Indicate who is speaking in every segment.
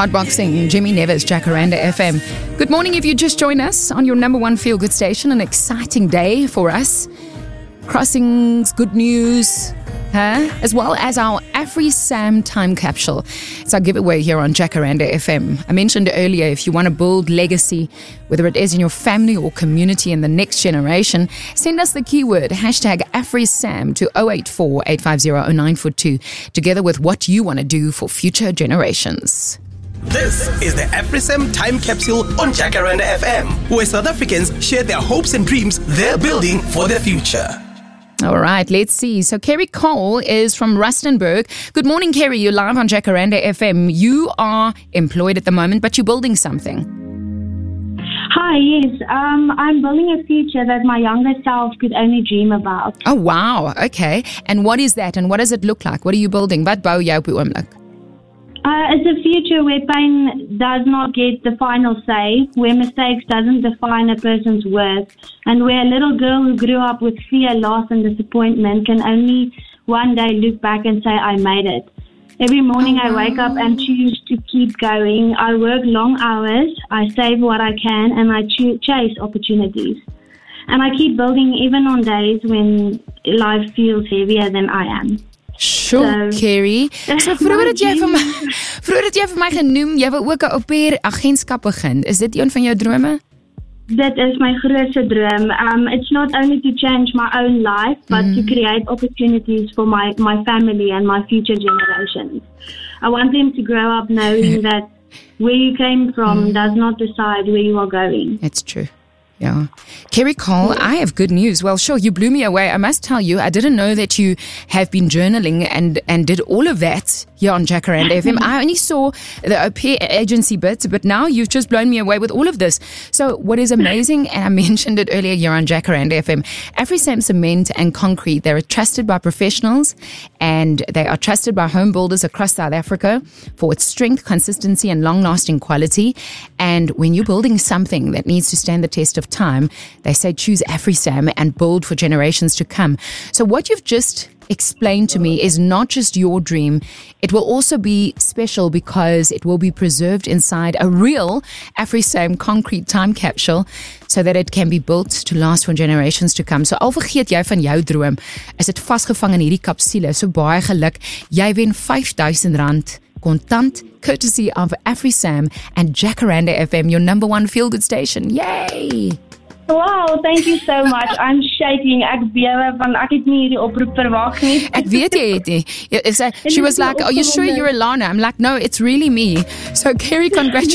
Speaker 1: Hotboxing, Jimmy Nevis, Jacaranda FM. Good morning if you just joined us on your number one feel-good station. An exciting day for us. Crossings, good news, as well as our AfriSam time capsule. It's our giveaway here on Jacaranda FM. I mentioned earlier, if you want to build legacy, whether it is in your family or community in the next generation, send us the keyword #AfriSam to 084-850-0942, together with what you want to do for future generations.
Speaker 2: This is the AfriSam Time Capsule on Jacaranda FM, where South Africans share their hopes and dreams they're building for the future.
Speaker 1: All right, let's see. So Kerry Cole is from Rustenburg. Good morning, Kerry. You're live on Jacaranda FM. You are employed at the moment, but you're building something.
Speaker 3: Hi, yes. I'm building a future that my younger self could only dream about.
Speaker 1: Oh, wow. Okay. And what is that? And what does it look like? What are you building? Wat bou jy op die oomblik?
Speaker 3: It's a future where pain does not get the final say, where mistakes doesn't define a person's worth, and where a little girl who grew up with fear, loss, and disappointment can only one day look back and say, I made it. Every morning I wake up and choose to keep going. I work long hours, I save what I can, and I chase opportunities. And I keep building even on days when life feels heavier than I am.
Speaker 1: Sure, Kerry. So vroeër het jy vir my genoem, jy wil ook 'n au pair agentskap begin. Is dit een van jou drome?
Speaker 3: Dit is my grootste droom. It's not only to change my own life, but to create opportunities for my family and my future generations. I want them to grow up knowing that where you came from does not decide where you are going.
Speaker 1: It's true. Yeah. Kerry Cole, I have good news. Well, sure, you blew me away. I must tell you, I didn't know that you have been journaling and did all of that here on Jacaranda FM. I only saw the au pair agency bit, but now you've just blown me away with all of this. So what is amazing, and I mentioned it earlier here on Jacaranda FM, AfriSam Cement and Concrete, they're trusted by professionals and they are trusted by home builders across South Africa for its strength, consistency and long-lasting quality. And when you're building something that needs to stand the test of time, they say choose AfriSam and build for generations to come. So what you've just explained to me is not just your dream. It will also be special because it will be preserved inside a real AfriSam concrete time capsule so that it can be built to last for generations to come. So al vergeet jy van jou droom, is dit vasgevang in hierdie kapsule. So baie geluk. Jy wen R5,000 kontant, courtesy of AfriSam and Jacaranda FM, your number one feel-good station. Yay!
Speaker 3: Wow, thank you so much. I'm shaking. Ek bewe van ek het nie hierdie oproep verwag nie.
Speaker 1: Ek weet jy het nie. She was like, are you sure you're Alana? I'm like, no, it's really me. So Kerry,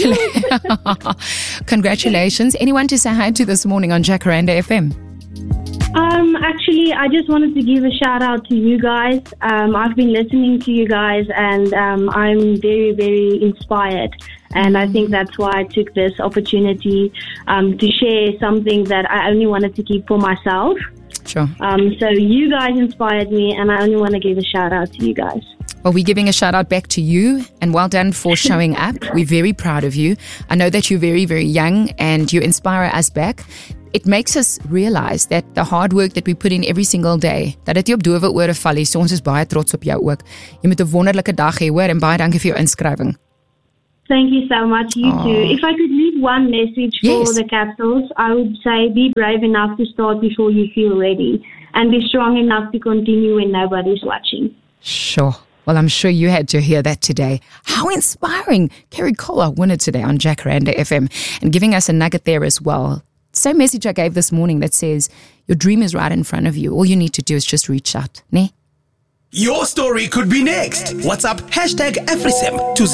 Speaker 1: congratulations. Anyone to say hi to this morning on Jacaranda FM?
Speaker 3: Actually, I just wanted to give a shout out to you guys. I've been listening to you guys and I'm very, very inspired. And I think that's why I took this opportunity to share something that I only wanted to keep for myself.
Speaker 1: Sure.
Speaker 3: So you guys inspired me and I only want to give a shout out to you guys.
Speaker 1: Well, we're giving a shout out back to you and well done for showing up. We're very proud of you. I know that you're very, very young and you inspire us back. It makes us realize that the hard work that we put in every single day, dat dit nie op dowe ore val nie. So ons is baie trots op jou ook. Jy moet 'n wonderlike dag hê, hoor, en baie dankie vir jou inskrywing.
Speaker 3: Thank you so much, you too. If I could leave one message for the capsules, I would say be brave enough to start before you feel ready and be strong enough to continue when nobody's watching.
Speaker 1: Sure. Well, I'm sure you had to hear that today. How inspiring. Kerry Cole, our winner today on Jacaranda FM, and giving us a nugget there as well. Same message I gave this morning that says your dream is right in front of you. All you need to do is just reach out. Ne?
Speaker 2: Your story could be next. WhatsApp #AfriSam to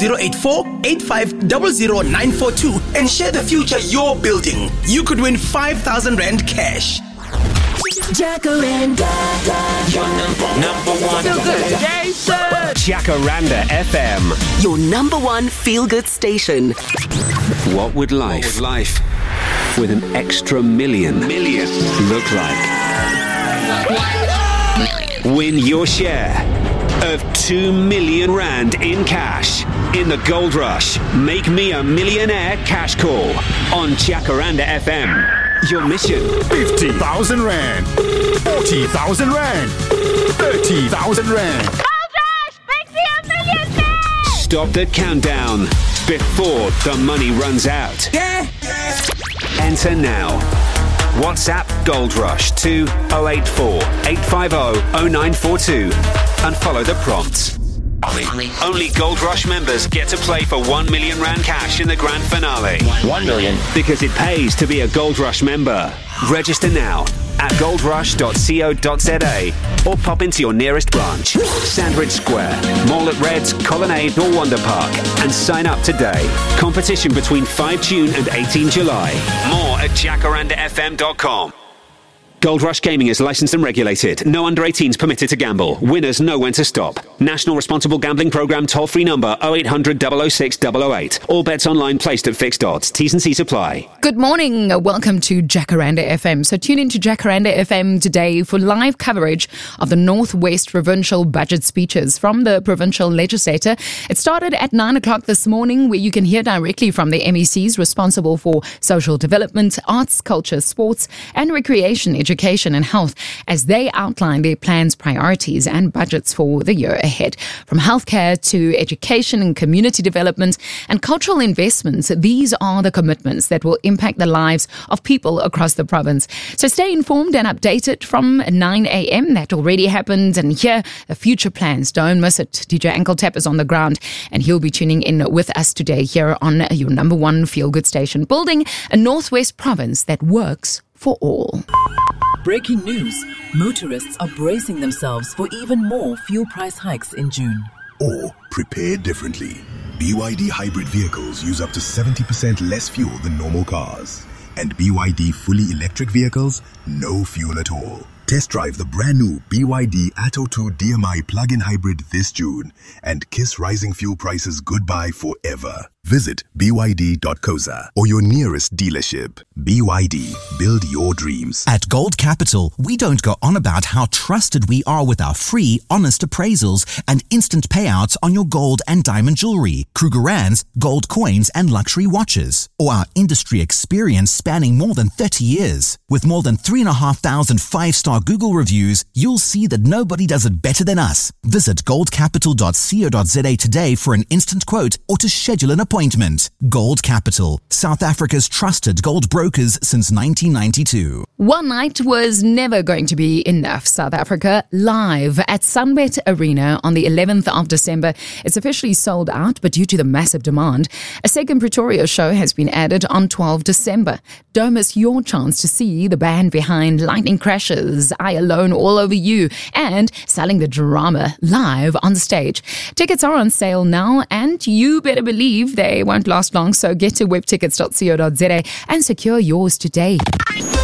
Speaker 2: 084-850-0942 and share the future you're building. You could win R5,000 cash.
Speaker 4: Jacaranda, your number one feel-good station.
Speaker 5: Jacaranda FM,
Speaker 4: your number one feel-good station.
Speaker 5: What would life with an extra million look like? Win your share of R2 million in cash in the Gold Rush. Make me a millionaire cash call on Jacaranda FM. Your mission:
Speaker 6: R50,000, R40,000, R30,000.
Speaker 7: Gold Rush, make me a millionaire!
Speaker 5: Stop the countdown before the money runs out. Enter now. WhatsApp Gold Rush to 084 850 0942 and follow the prompts. Only Gold Rush members get to play for 1 million rand cash in the grand finale.
Speaker 4: 1 million.
Speaker 5: Because it pays to be a Gold Rush member. Register now at goldrush.co.za or pop into your nearest branch, Sandridge Square, Mall at Reds, Colonnade or Wonder Park, and sign up today. Competition between 5 June and 18 July. More at jacarandafm.com. Gold Rush Gaming is licensed and regulated. No under 18s permitted to gamble. Winners know when to stop. National Responsible Gambling Programme toll-free number 0800 006 008. All bets online placed at fixed odds. T's and C's apply.
Speaker 1: Good morning. Welcome to Jacaranda FM. So tune into Jacaranda FM today for live coverage of the Northwest Provincial Budget speeches from the Provincial Legislator. It started at 9 o'clock this morning, where you can hear directly from the MECs responsible for social development, arts, culture, sports and recreation, education and health as they outline their plans, priorities and budgets for the year ahead. From healthcare to education and community development and cultural investments, these are the commitments that will impact the lives of people across the province. So stay informed and updated from 9 a.m. That already happened, and hear the future plans. Don't miss it. DJ Ankle Tap is on the ground and he'll be tuning in with us today here on your number one feel-good station, building a Northwest province that works for all.
Speaker 6: Breaking news. Motorists are bracing themselves for even more fuel price hikes in June.
Speaker 7: Or prepare differently. BYD hybrid vehicles use up to 70% less fuel than normal cars. And BYD fully electric vehicles, no fuel at all. Test drive the brand new BYD Atto 2 DMI plug-in hybrid this June and kiss rising fuel prices goodbye forever. Visit byd.coza or your nearest dealership. BYD, build your dreams.
Speaker 8: At Gold Capital, we don't go on about how trusted we are with our free, honest appraisals and instant payouts on your gold and diamond jewelry, Krugerrands, gold coins and luxury watches, or our industry experience spanning more than 30 years. With more than 3,500 five-star Google reviews, you'll see that nobody does it better than us. Visit goldcapital.co.za today for an instant quote or to schedule an appointment. Gold Capital, South Africa's trusted gold brokers since 1992.
Speaker 1: One night was never going to be enough. South Africa live at Sunbet Arena on the 11th of December. It's officially sold out, but due to the massive demand, a second Pretoria show has been added on 12 December. Don't miss your chance to see the band behind Lightning Crashes, I Alone, All Over You, and Selling the Drama live on stage. Tickets are on sale now, and you better believe they won't last long, so get to webtickets.co.za and secure yours today.